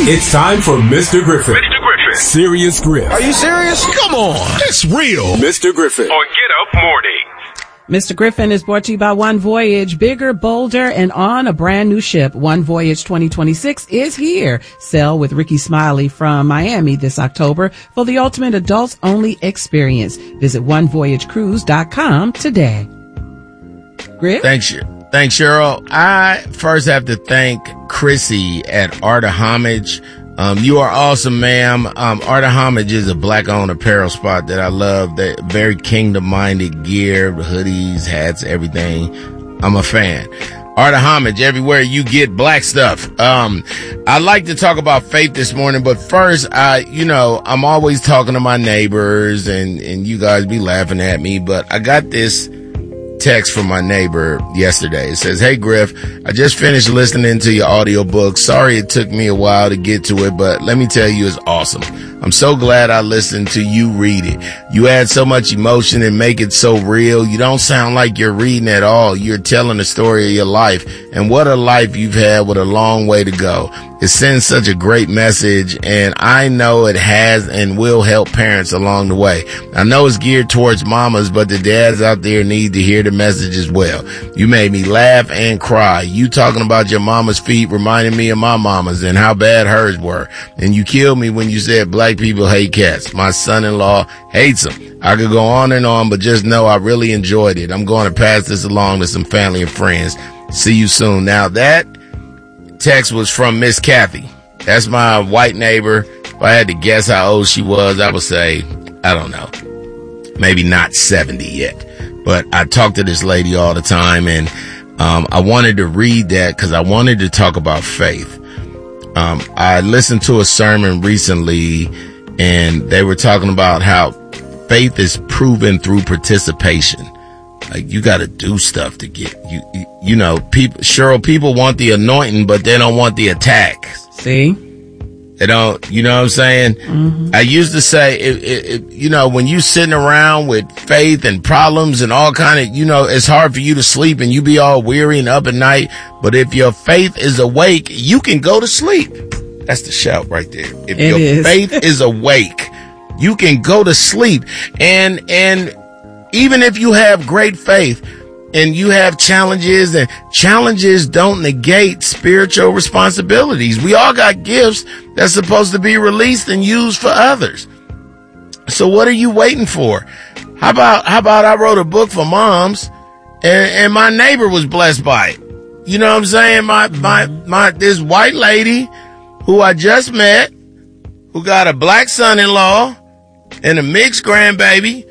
It's time for Mr. Griffin. Mr. Griffin. Serious Griff. Are you serious? Come on. It's real. Mr. Griffin. On Get Up Morning. Mr. Griffin is brought to you by One Voyage. Bigger, bolder, and on a brand new ship. One Voyage 2026 is here. Sail with Ricky Smiley from Miami this October for the ultimate adults-only experience. Visit onevoyagecruise.com today. Griff? Thanks, Cheryl. I first have to thank Chrissy at Art of Homage. You are awesome, ma'am. Art of Homage is a black-owned apparel spot that I love. They're very kingdom-minded gear, hoodies, hats, everything. I'm a fan. Art of Homage, everywhere you get black stuff. I'd like to talk about faith this morning, but first, I'm always talking to my neighbors and you guys be laughing at me, but I got this text from my neighbor yesterday. It says, "Hey Griff, I just finished listening to your audiobook. Sorry it took me a while to get to it, but let me tell you, it's awesome. I'm so glad I listened to you read it. You add so much emotion and make it so real. You don't sound like you're reading at all. You're telling the story of your life, and what a life you've had with a long way to go. It sends such a great message, and I know it has and will help parents along the way. I know it's geared towards mamas, but the dads out there need to hear the message as well. You made me laugh and cry. You talking about your mama's feet reminded me of my mama's and how bad hers were. And you killed me when you said black people hate cats. My son-in-law hates them. I could go on and on, but just know I really enjoyed it. I'm going to pass this along to some family and friends. See you soon." Now that text was from Miss Kathy. That's my white neighbor. If I had to guess how old she was, I would say, I don't know, maybe not 70 yet. But I talk to this lady all the time, and I wanted to read that because I wanted to talk about faith. I listened to a sermon recently, and they were talking about how faith is proven through participation. Like, you got to do stuff to get you know, people, Cheryl, people want the anointing, but they don't want the attack. See? They don't, you know what I'm saying? Mm-hmm. I used to say, when you sitting around with faith and problems and all kind of, it's hard for you to sleep and you be all weary and up at night. But if your faith is awake, you can go to sleep. That's the shout right there. If your faith is awake, you can go to sleep. And even if you have great faith and you have challenges, and challenges don't negate spiritual responsibilities. We all got gifts that's supposed to be released and used for others. So what are you waiting for? How about I wrote a book for moms and my neighbor was blessed by it. You know what I'm saying? My this white lady who I just met, who got a black son-in-law and a mixed grandbaby,